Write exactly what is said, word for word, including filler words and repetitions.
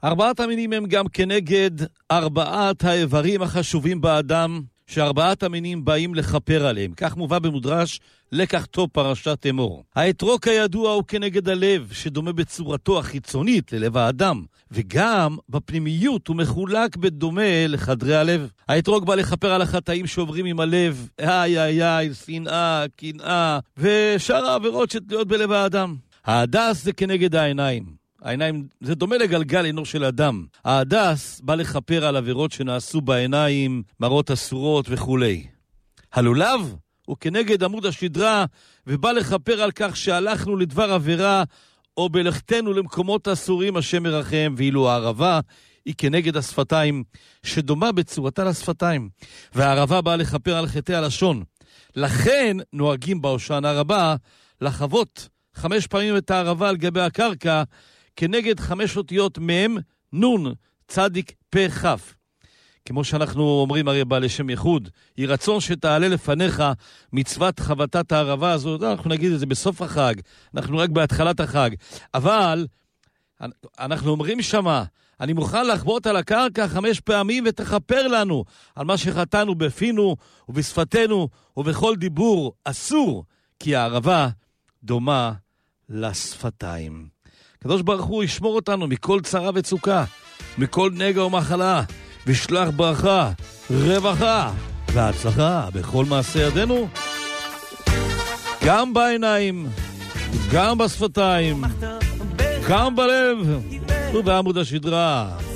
ארבעת המינים הם גם כנגד ארבעת האיברים החשובים באדם, שארבעת המינים באים לחפר עליהם. כך מובא במדרש לקח טוב פרשת אמור. האתרוג הידוע הוא כנגד הלב, שדומה בצורתו החיצונית ללב האדם, וגם בפנימיות הוא מחולק בדומה לחדרי הלב. האתרוג בא לחפר על החטאים שעוברים עם הלב, איי איי איי, שנאה, קנאה, ושאר העבירות שתלויות בלב האדם. ההדס זה כנגד העיניים. העיניים, זה דומה לגלגל עינו של אדם. ההדס בא לחפר על עבירות שנעשו בעיניים, מראות אסורות וכו'. הלולב הוא כנגד עמוד השדרה, ובא לחפר על כך שהלכנו לדבר עבירה, או בלכתנו למקומות אסורים השם מרחם, ואילו הערבה היא כנגד השפתיים, שדומה בצורתה לשפתיים. והערבה באה לחפר על חטאי הלשון. לכן נוהגים בהושענא רבה לחוות חמש פעמים את הערבה על גבי הקרקע, כנגד חמש אותיות מם, נון, צדיק, פה, חף. כמו שאנחנו אומרים הרי בעלי שם ייחוד, היא רצון שתעלה לפניך מצוות חבטת הערבה הזאת, אנחנו נגיד את זה בסוף החג, אנחנו רק בהתחלת החג, אבל אנחנו אומרים שמה, אני מוכן לחבוט על הקרקע חמש פעמים ותחפר לנו על מה שחטאנו בפינו ובשפתנו ובכל דיבור אסור, כי הערבה דומה לשפתיים. הקדוש ברוך הוא ישמור אותנו מכל צרה וצוקה, מכל נגע ומחלה, ושלח ברכה, רווחה והצלחה בכל מעשה ידינו, גם בעיניים, גם בשפתיים, גם בלב ובעמוד השדרה.